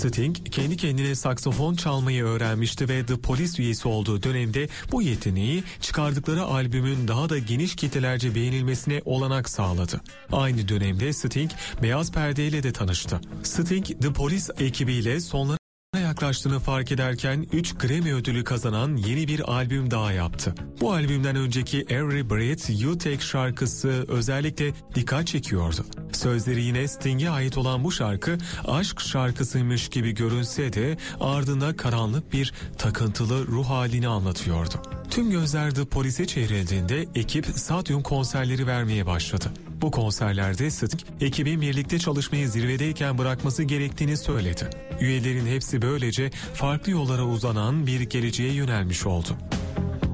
Sting kendi kendine saksafon çalmayı öğrenmişti ve The Police üyesi olduğu dönemde bu yeteneği çıkardıkları albümün daha da geniş kitlelerce beğenilmesine olanak sağladı. Aynı dönemde Sting Beyaz Perde ile de tanıştı. Sting The Police ekibiyle sonlara yaklaştığını fark ederken 3 Grammy ödülü kazanan yeni bir albüm daha yaptı. Bu albümden önceki Every Breath You Take şarkısı özellikle dikkat çekiyordu. Sözleri yine Sting'e ait olan bu şarkı aşk şarkısıymış gibi görünse de ardında karanlık bir takıntılı ruh halini anlatıyordu. Tüm gözler The Police'e çevrildiğinde ekip stadyum konserleri vermeye başladı. Bu konserlerde Sting, ekibin birlikte çalışmayı zirvedeyken bırakması gerektiğini söyledi. Üyelerin hepsi böylece farklı yollara uzanan bir geleceğe yönelmiş oldu.